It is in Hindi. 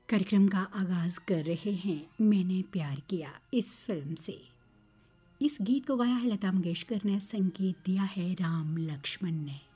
कार्यक्रम का आगाज़ कर रहे हैं मैंने प्यार किया इस फिल्म से। इस गीत को गाया है लता मंगेशकर ने, संगीत दिया है राम लक्ष्मण ने।